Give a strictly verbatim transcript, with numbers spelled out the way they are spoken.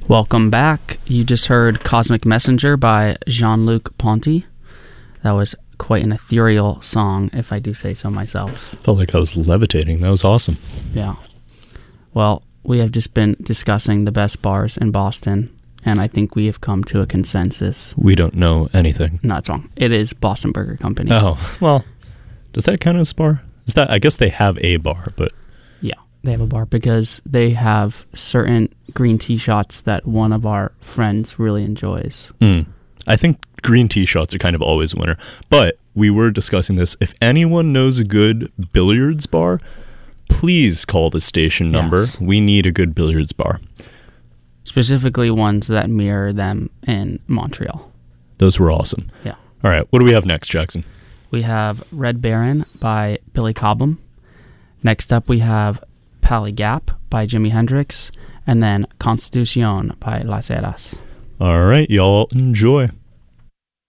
Welcome back. You just heard Cosmic Messenger by Jean-Luc Ponty. That was quite an ethereal song, if I do say so myself. Felt like I was levitating. That was awesome. Yeah. Well, we have just been discussing the best bars in Boston, and I think we have come to a consensus. We don't know anything. No, it's wrong. It is Boston Burger Company. Oh, well, does that count as a bar? Is that? I guess they have a bar, but... Yeah, they have a bar because they have certain green tea shots that one of our friends really enjoys. Mm. I think green tea shots are kind of always a winner. But we were discussing this. If anyone knows a good billiards bar, please call the station number. Yes. We need a good billiards bar. Specifically ones that mirror them in Montreal. Those were awesome. Yeah. All right. What do we have next, Jackson? We have Red Baron by Billy Cobham. Next up, we have Pally Gap by Jimi Hendrix. And then Constitucion by Las Heras. All right. Y'all enjoy.